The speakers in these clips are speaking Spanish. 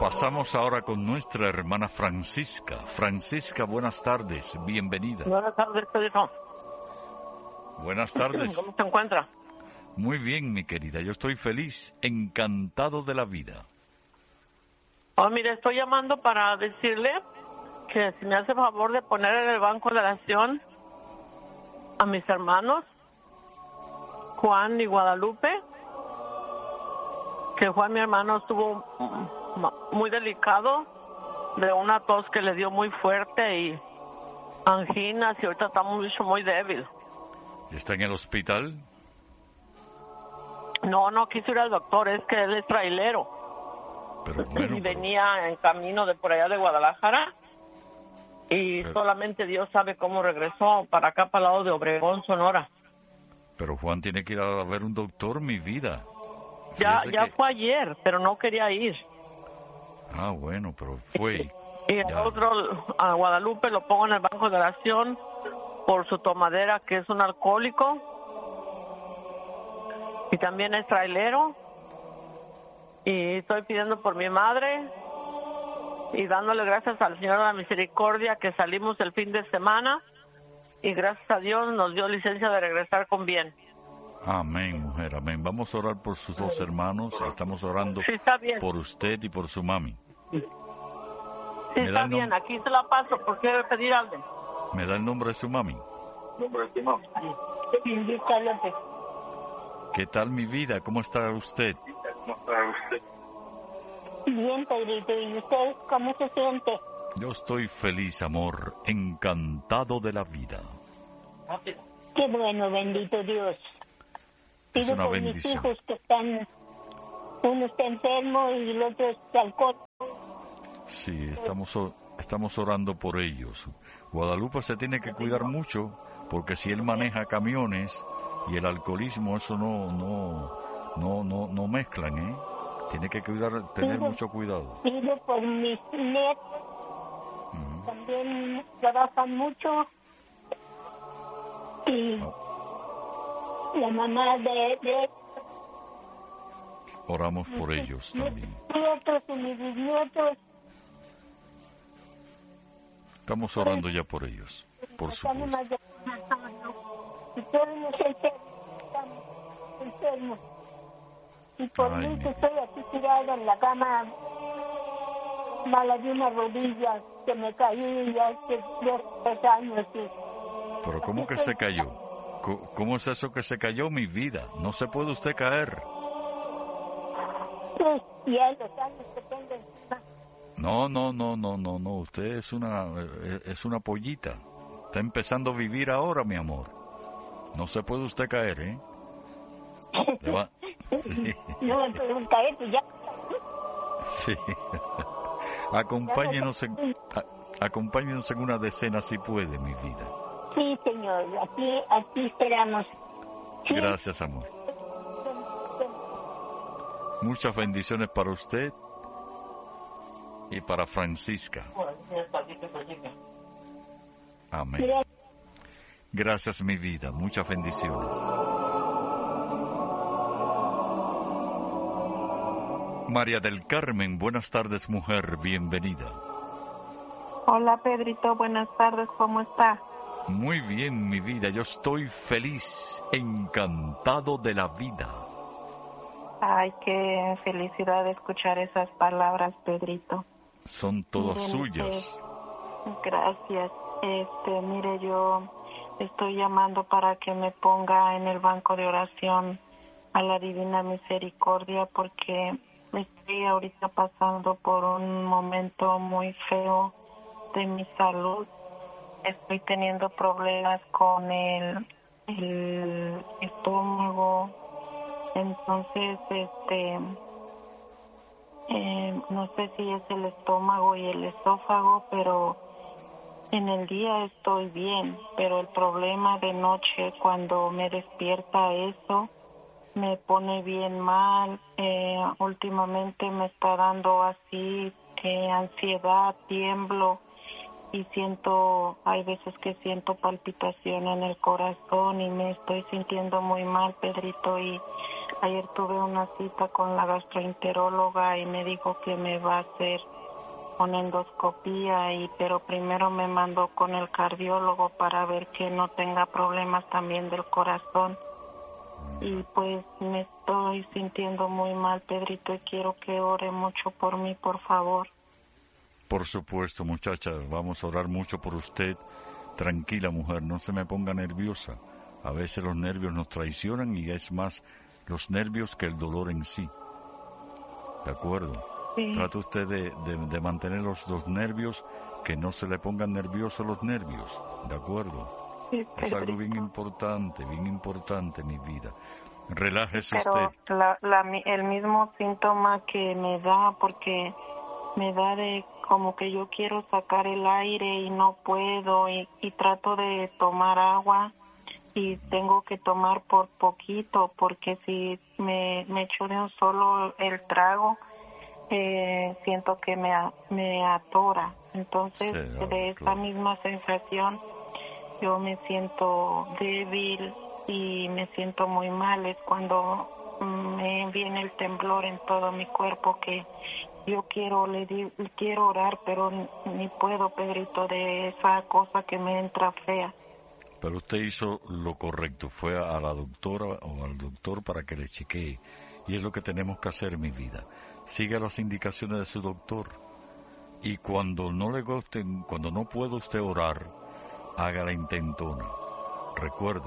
Pasamos ahora con nuestra hermana Francisca. Francisca, buenas tardes, bienvenida. Buenas tardes, Pedro. Buenas tardes. ¿Cómo se encuentra? Muy bien, mi querida, yo estoy feliz, encantado de la vida. Oh, mire, estoy llamando para decirle que si me hace favor de poner en el banco de oración a mis hermanos, Juan y Guadalupe, que Juan, mi hermano, estuvo muy delicado de una tos que le dio muy fuerte y anginas y ahorita está muy débil. ¿Está en el hospital? No quiso ir al doctor, es que él es trailero. Pero bueno, y venía en camino de por allá de Guadalajara y solamente Dios sabe cómo regresó para acá, para el lado de Obregón, Sonora. Pero Juan tiene que ir a ver un doctor, mi vida. Ya fue ayer, pero no quería ir. Ah, bueno, pero fue. Y el otro, a Guadalupe, lo pongo en el banco de oración por su tomadera, que es un alcohólico. Y también es trailero. Y estoy pidiendo por mi madre y dándole gracias al Señor de la Misericordia que salimos el fin de semana y gracias a Dios nos dio licencia de regresar con bien. Amén, mujer, amén. Vamos a orar por sus dos hermanos. Estamos orando sí, está bien. Por usted y por su mami. Sí, está bien. Aquí se la paso. ¿Por qué debe pedir algo? ¿Me da el nombre de su mami? ¿Nombre de su mami? Indita López. ¿Qué tal, mi vida? ¿Cómo está usted? Bien, Pedrito. ¿Y usted cómo se siente? Yo estoy feliz, amor, encantado de la vida. Qué bueno, bendito Dios. Es Pido una por bendición. mis hijos que están, uno está enfermo y el otro está alcohólico. Sí, estamos orando por ellos. Guadalupe se tiene que cuidar mucho porque si él maneja camiones y el alcoholismo, eso no mezclan, ¿eh? Tiene que tener mucho cuidado. Pido por mis nietos, también trabajan mucho, y la mamá de oramos por ellos también. Mis nietos y mis bisnietos. Estamos orando ya por ellos, por supuesto. Y todos los estamos enfermos. Y por mí que estoy aquí tirada en la cama, mala de una rodilla, que me caí ya hace 2 años. Pero ¿cómo que se cayó? ¿Cómo es eso que se cayó, mi vida? No se puede usted caer. Pues ya los años que tengo encima. No. Usted es una pollita. Está empezando a vivir ahora, mi amor. No se puede usted caer, ¿eh? Sí. No me puedo caer, pues ya. Sí. Acompáñenos en una decena si puede, mi vida. Sí, señor. Aquí esperamos. Sí. Gracias, amor. Muchas bendiciones para usted y para Francisca. Amén. Gracias, mi vida. Muchas bendiciones. María del Carmen, buenas tardes, mujer. Bienvenida. Hola, Pedrito. Buenas tardes. ¿Cómo está? Muy bien, mi vida. Yo estoy feliz, encantado de la vida. Ay, qué felicidad de escuchar esas palabras, Pedrito. Son todas suyas. Gracias. Mire, yo estoy llamando para que me ponga en el banco de oración a la Divina Misericordia porque estoy ahorita pasando por un momento muy feo de mi salud. Estoy teniendo problemas con el estómago. Entonces, no sé si es el estómago y el esófago, pero en el día estoy bien, pero el problema de noche, cuando me despierta eso, me pone bien mal. Últimamente me está dando así ansiedad, tiemblo y hay veces que siento palpitación en el corazón y me estoy sintiendo muy mal, Pedrito, y Ayer tuve una cita con la gastroenteróloga y me dijo que me va a hacer una endoscopía, pero primero me mandó con el cardiólogo para ver que no tenga problemas también del corazón. Y pues me estoy sintiendo muy mal, Pedrito, y quiero que ore mucho por mí, por favor. Por supuesto, muchacha, vamos a orar mucho por usted. Tranquila, mujer, no se me ponga nerviosa. A veces los nervios nos traicionan y es más los nervios que el dolor en sí. ¿De acuerdo? Sí. Trate usted de mantener los nervios, que no se le pongan nerviosos los nervios. ¿De acuerdo? Sí, es algo bien importante, mi vida. Relájese pero usted. El mismo síntoma que me da, porque me da de como que yo quiero sacar el aire y no puedo, y trato de tomar agua y tengo que tomar por poquito, porque si me echo de un solo el trago, siento que me atora. Entonces, sí, de esa misma sensación, yo me siento débil y me siento muy mal. Es cuando me viene el temblor en todo mi cuerpo, que yo quiero orar, pero ni puedo, Pedrito, de esa cosa que me entra fea. Pero usted hizo lo correcto, fue a la doctora o al doctor para que le chequee. Y es lo que tenemos que hacer, mi vida. Siga las indicaciones de su doctor. Y cuando no le gusten, cuando no pueda usted orar, haga la intentona. Recuerde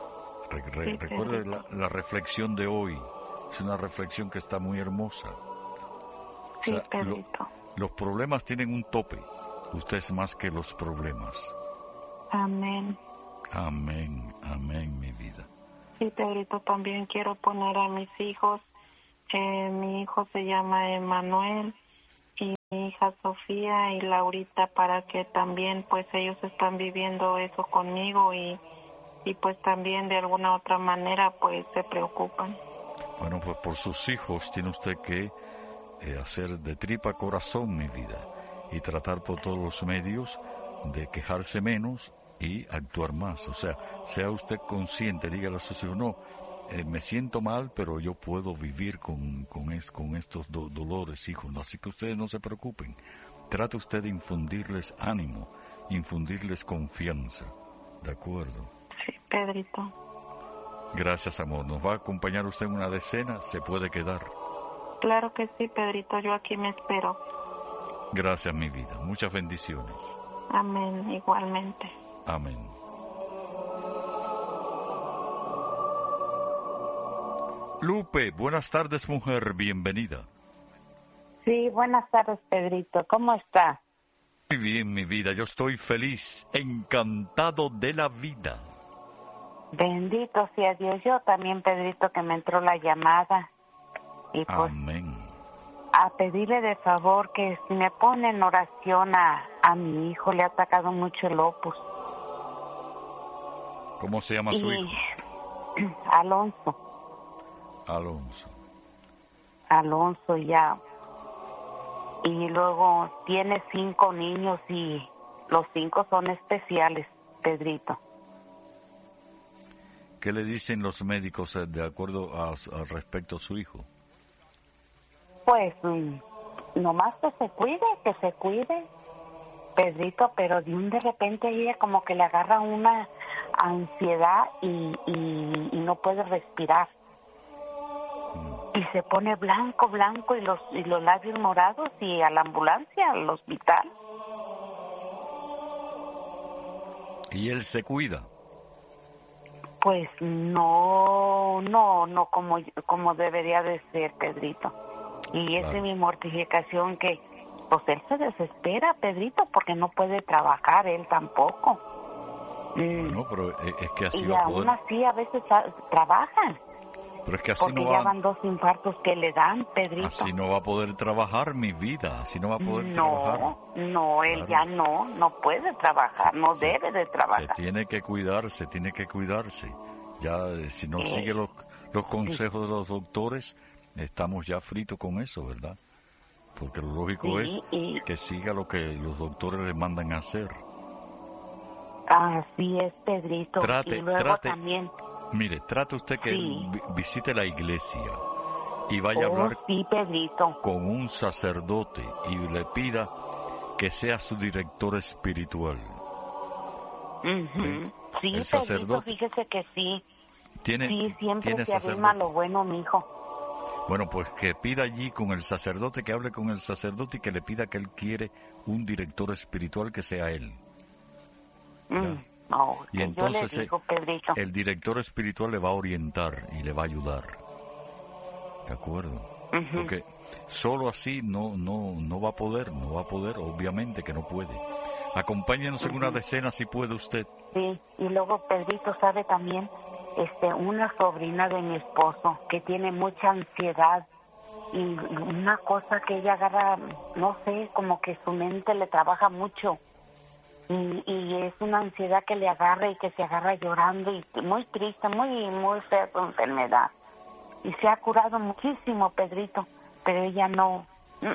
la reflexión de hoy. Es una reflexión que está muy hermosa. Sí, o sea, Pedrito. Los problemas tienen un tope. Usted es más que los problemas. Amén. Amén, amén, mi vida. Sí, Pedrito, también quiero poner a mis hijos. Mi hijo se llama Emanuel y mi hija Sofía y Laurita, para que también pues ellos están viviendo eso conmigo y pues también de alguna otra manera pues se preocupan. Bueno, pues por sus hijos tiene usted que hacer de tripa corazón, mi vida, y tratar por todos los medios de quejarse menos y actuar más. O sea usted consciente, dígale a sus hijos, no, me siento mal, pero yo puedo vivir con estos dolores, hijos. Así que ustedes no se preocupen. Trate usted de infundirles ánimo, infundirles confianza. ¿De acuerdo? Sí, Pedrito. Gracias, amor. ¿Nos va a acompañar usted en una decena? ¿Se puede quedar? Claro que sí, Pedrito. Yo aquí me espero. Gracias, mi vida. Muchas bendiciones. Amén. Igualmente. Amén. Lupe, buenas tardes, mujer, bienvenida. Sí, buenas tardes, Pedrito, ¿cómo está? Muy bien, mi vida, yo estoy feliz, encantado de la vida. Bendito sea Dios, yo también, Pedrito, que me entró la llamada. Y pues, amén. A pedirle de favor que si me pone en oración a mi hijo, le ha atacado mucho el opus. ¿Cómo se llama su hijo? Alonso ya. Y luego tiene 5 niños y los 5 son especiales, Pedrito. ¿Qué le dicen los médicos de acuerdo al respecto a su hijo? Pues nomás que se cuide, Pedrito, pero de repente ella como que le agarra una ansiedad y no puede respirar. Y se pone blanco y los labios morados, y a la ambulancia, al hospital. ¿Y él se cuida? Pues no como debería de ser, Pedrito. Y esa es mi mortificación, que pues él se desespera, Pedrito, porque no puede trabajar él tampoco. No, pero es que así y va a aún poder. así a veces trabajan. Pero es que así porque no ya va... van 2 infartos que le dan, Pedrito. Así no va a poder trabajar, mi vida. Así no va a poder trabajar. No, él ya no puede trabajar, no debe de trabajar. Se tiene que cuidarse. Ya, si no sigue los consejos de los doctores, estamos ya fritos con eso, ¿verdad? Porque lo lógico es que siga lo que los doctores le mandan a hacer. Así es, Pedrito. Y luego también... Mire, trate usted que Sí. visite la iglesia y vaya a hablar Sí, Pedrito. con un sacerdote y le pida que sea su director espiritual. Ujú. Sí, El Pedrito, sacerdote fíjese que sí. tiene, Sí, siempre tiene se arrima sacerdote. lo bueno, mijo. Bueno, pues que pida allí con el sacerdote, que hable con el sacerdote y que le pida que él quiere un director espiritual que sea él. Ya. No, Y que yo le entonces digo, Pedrito. el director espiritual le va a orientar y le va a ayudar. ¿De acuerdo? Ujú. Porque solo así no va a poder, obviamente que no puede. Acompáñenos en una decena si puede usted. Sí, y luego Pedrito sabe también, una sobrina de mi esposo que tiene mucha ansiedad y una cosa que ella agarra, no sé, como que su mente le trabaja mucho y es una ansiedad que le agarra y que se agarra llorando y muy triste, muy fea su enfermedad y se ha curado muchísimo, Pedrito, pero ella no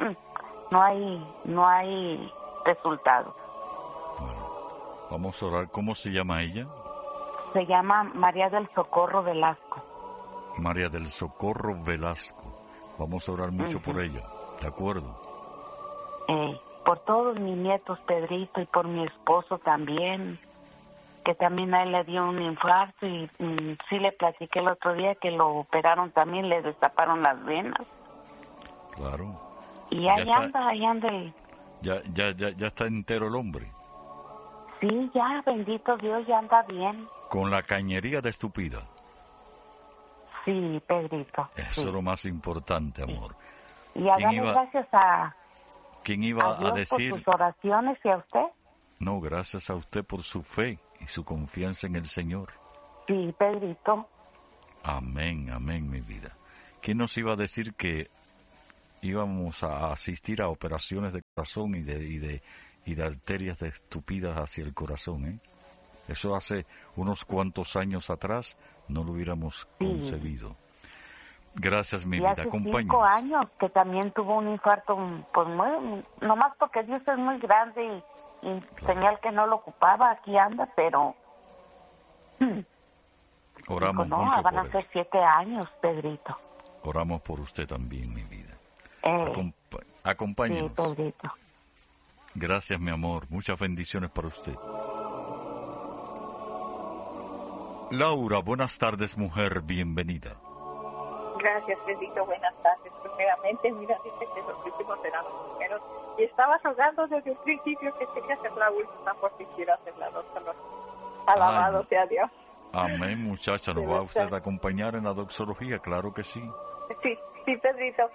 hay resultado. Bueno, vamos a orar. ¿Cómo se llama ella? Se llama María del Socorro Velasco. María del Socorro Velasco. Vamos a orar mucho por ella. ¿De acuerdo? Por todos mis nietos, Pedrito, y por mi esposo también, que también a él le dio un infarto y sí le platiqué el otro día que lo operaron también, le destaparon las venas. Claro. Y Ya ahí anda. Ya está entero el hombre. Sí, ya, bendito Dios, ya anda bien. Con la cañería de estúpida. Sí, Pedrito. Eso sí. es lo más importante, amor. Y a darle gracias ¿Quién iba a Dios a decir? por sus oraciones y a usted. No, gracias a usted por su fe y su confianza en el Señor. Sí, Pedrito. Amén, amén, mi vida. ¿Quién nos iba a decir que íbamos a asistir a operaciones de corazón y de arterias de estúpidas hacia el corazón, eh? Eso hace unos cuantos años atrás no lo hubiéramos concebido. Gracias, mi y vida. hace Acompáñanos. 5 años que también tuvo un infarto, pues nomás porque Dios es muy grande y señal que no lo ocupaba, aquí anda, pero Oramos dijo, no, mucho van a por ser 7 años, Pedrito. Oramos por usted también, mi vida. Sí, Acompáñenos. Pedrito. Gracias, mi amor. Muchas bendiciones para usted. Laura, buenas tardes, mujer. Bienvenida. Gracias, Pedrito. Buenas tardes. Primeramente, mira, dice que los últimos serán los primeros. Y estabas hablando desde el principio que quería ser la última porque quiero hacer la doxología. Alabado sea Dios. Amén, muchacha. ¿Nos va usted a acompañar en la doxología? Claro que sí. Sí, Pedrito.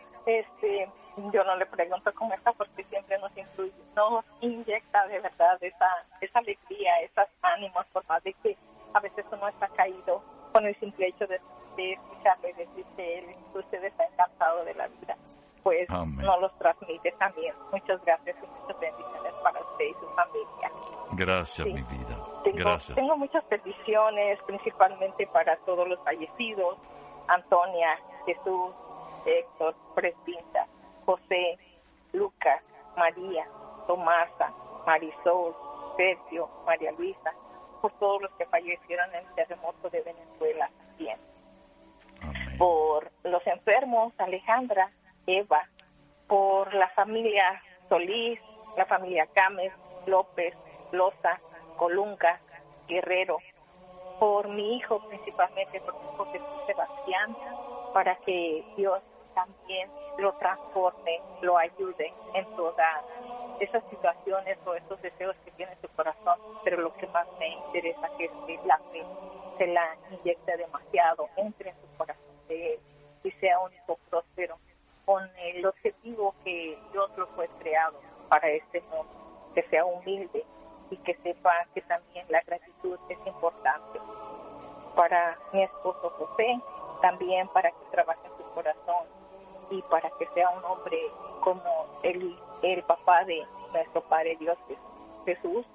Yo no le pregunto cómo está porque siempre nos inyecta de verdad esa alegría, esos ánimos, por más de que a veces uno está caído con el simple hecho de escucharle decir que usted está encantado de la vida, pues Amén. nos los transmite también. Muchas gracias y muchas bendiciones para usted y su familia. Gracias, mi vida. Gracias. Tengo muchas peticiones, principalmente para todos los fallecidos: Antonia, Jesús, Héctor, Prestinta, José, Lucas, María, Tomasa, Marisol, Sergio, María Luisa, por todos los que fallecieron en el terremoto de Venezuela también. Amén. Por los enfermos, Alejandra, Eva, por la familia Solís, la familia Gámez, López, Loza, Colunga, Guerrero, por mi hijo principalmente, por mi hijo Jesús Sebastián, para que Dios también lo transforme, lo ayude en todas esas situaciones o esos deseos que tiene en su corazón, pero lo que más me interesa es que la fe se la inyecte demasiado, entre en su corazón de él y sea un hijo próspero, con el objetivo que Dios lo fue creado para este mundo, que sea humilde y que sepa que también la gratitud es importante. Para mi esposo José, también para que trabaje en su corazón y para que sea un hombre como el papá de nuestro Padre Dios Jesús,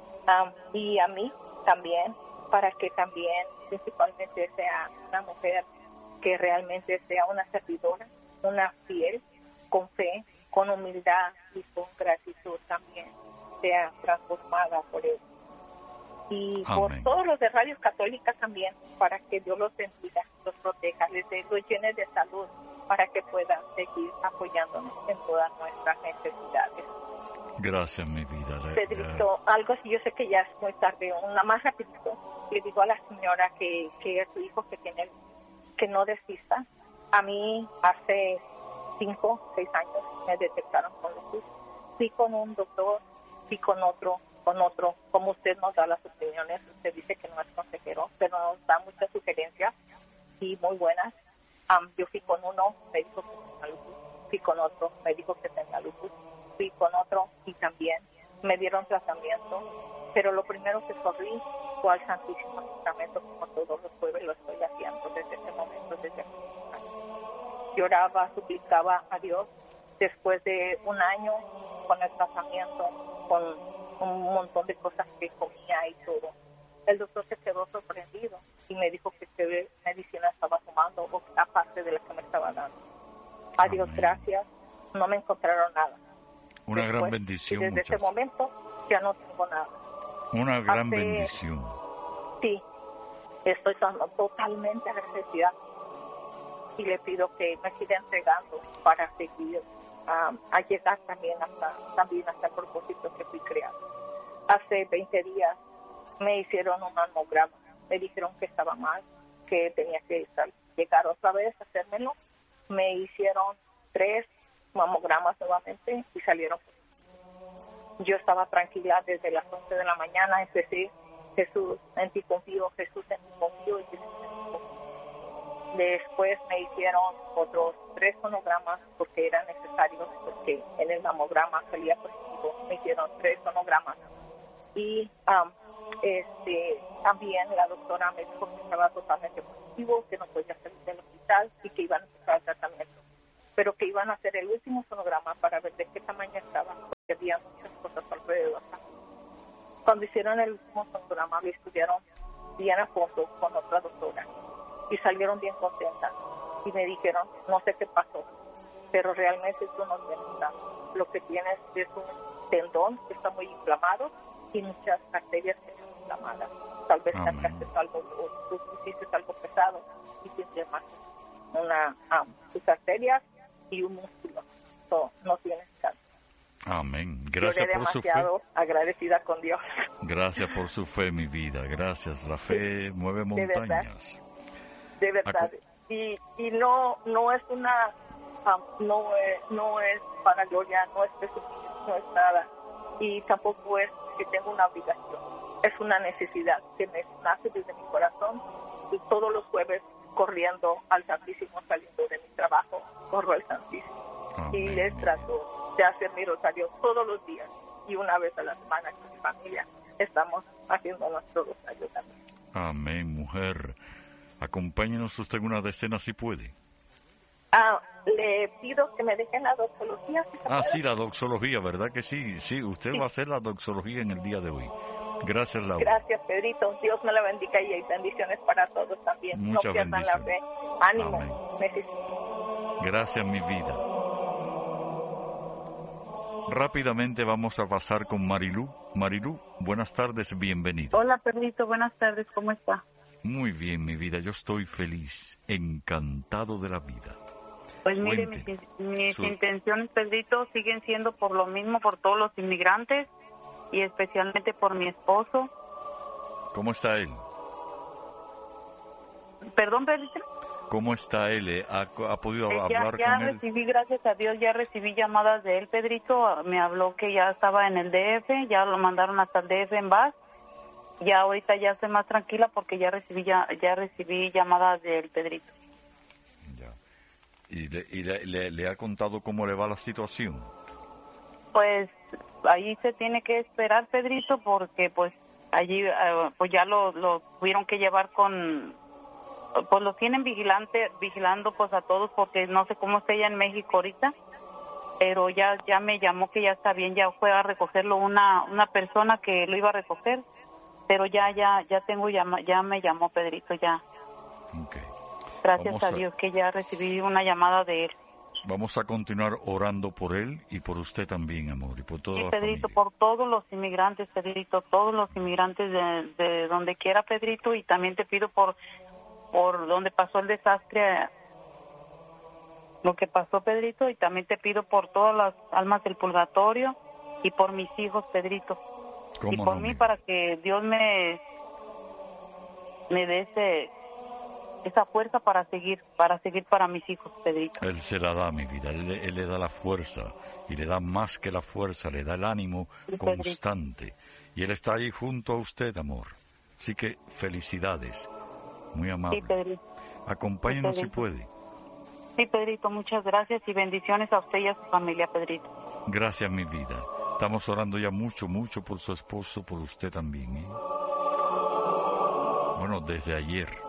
y a mí también, para que también principalmente sea una mujer que realmente sea una servidora, una fiel, con fe, con humildad y con gratitud también sea transformada por él. y Amén. por todos los de Radio Católica también, para que Dios los bendiga, los proteja, los llene de salud, para que puedan seguir apoyándonos en todas nuestras necesidades. Gracias, mi vida. Pedrito, algo así, yo sé que ya es muy tarde, una más rapidito, le digo a la señora que a su hijo que no desista. A mí hace 5, 6 años me detectaron con lupus. Fui con un doctor, fui con otro, como usted nos da las opiniones, usted dice que no es consejero, pero nos da muchas sugerencias y muy buenas. Yo fui con uno, me dijo que tenía lupus, fui con otro, me dijo que tenía lupus, fui con otro y también me dieron tratamiento, pero lo primero que corrí fue al Santísimo Sacramento, como todos los jueves lo estoy haciendo desde ese momento, desde hace muchos años. Lloraba, suplicaba a Dios. Después de un año con el tratamiento, con un montón de cosas que comía y todo, el doctor se quedó sorprendido y me dijo que qué medicina estaba tomando o aparte de la que me estaba dando. A Dios gracias, no me encontraron nada. Una Después, gran bendición. Y desde ese momento ya no tengo nada. Una gran bendición. Sí, estoy totalmente agradecida y le pido que me siga entregando para seguir a llegar también hasta el propósito que fui creado. Hace 20 días me hicieron un mamograma, me dijeron que estaba mal, que tenía que llegar otra vez a hacérmelo. Me hicieron 3 mamogramas nuevamente y salieron. Yo estaba tranquila desde las 11 de la mañana, empecé: Jesús, en ti confío, Jesús, en ti confío y Jesús, en ti confío. Después me hicieron otros 3 sonogramas porque eran necesarios, porque en el mamograma salía positivo. Me hicieron 3 sonogramas y también la doctora me dijo que estaba totalmente positivo, que no podía salir del hospital y que iban a empezar el tratamiento, pero que iban a hacer el último sonograma para ver de qué tamaño estaba, porque había muchas cosas alrededor. Cuando hicieron el último sonograma, me estudiaron bien a fondo con otra doctora y salieron bien contentas y me dijeron: no sé qué pasó, pero realmente tú no tienes nada. Lo que tienes es un tendón que está muy inflamado y muchas arterias que están inflamadas. Tal vez cargaste algo o tú hiciste algo pesado y tienes más tus arterias y un músculo. No tienes cáncer. Amén. Gracias por su fe. Demasiado agradecida con Dios. Gracias por su fe, mi vida. Gracias. La fe mueve montañas. De verdad. Y no es una no es para gloria, no es presupuesto, no es nada. Y tampoco es que tengo una obligación. Es una necesidad que me nace desde mi corazón. Y todos los jueves corriendo al Santísimo, saliendo de mi trabajo, corro al Santísimo. Amén. Y les trato de hacer mi rosario todos los días. Y una vez a la semana con mi familia estamos haciendo nuestro rosario también. Amén, mujer. Acompáñenos usted en una decena si puede. Le pido que me dejen la doxología. Sí, la doxología, ¿verdad que sí? Sí, usted va a hacer la doxología en el día de hoy. Gracias, Laura. Gracias, Pedrito. Dios me la bendiga y hay bendiciones para todos también. Muchas no pierdan la fe. Ánimo. Gracias, mi vida. Rápidamente vamos a pasar con Marilú. Marilú, buenas tardes, bienvenida. Hola, Pedrito, buenas tardes, ¿cómo está? Muy bien, mi vida, yo estoy feliz, encantado de la vida. Pues mire, mis intenciones, Pedrito, siguen siendo por lo mismo, por todos los inmigrantes y especialmente por mi esposo. ¿Cómo está él? ¿Perdón, Pedrito? ¿Cómo está él? ¿Ha podido hablar con él? Recibí, gracias a Dios, ya recibí llamadas de él, Pedrito. Me habló que ya estaba en el DF, ya lo mandaron hasta el DF en bus. Ya ahorita ya estoy más tranquila porque ya recibí llamadas de él, Pedrito. Ya. ¿Y le ha contado cómo le va la situación? Pues ahí se tiene que esperar, Pedrito, porque pues allí pues ya lo tuvieron que llevar pues lo tienen vigilando pues a todos, porque no sé cómo está ella en México ahorita, pero ya me llamó que ya está bien, ya fue a recogerlo una persona que lo iba a recoger, pero ya me llamó, Pedrito, ya. Okay. Gracias a Dios que ya recibí una llamada de él. Vamos a continuar orando por él y por usted también, amor, y por toda Sí, la Pedrito, familia. por todos los inmigrantes, Pedrito, todos los inmigrantes de donde quiera, Pedrito, y también te pido por donde pasó el desastre, lo que pasó, Pedrito, y también te pido por todas las almas del purgatorio y por mis hijos, Pedrito, y ¿Cómo por no, mí, mi vida? para que Dios me dé esa fuerza para seguir para mis hijos, Pedrito. Él se la da, mi vida, él le da la fuerza, y le da más que la fuerza, le da el ánimo Sí, Pedrito. constante. Y él está ahí junto a usted, amor. Así que felicidades, muy Sí, amable. Pedrito. Acompáñenos Sí, si Pedrito. puede. Sí, Pedrito, muchas gracias y bendiciones a usted y a su familia, Pedrito. Gracias, mi vida. Estamos orando ya mucho, mucho por su esposo, por usted también, ¿eh? Bueno, desde ayer.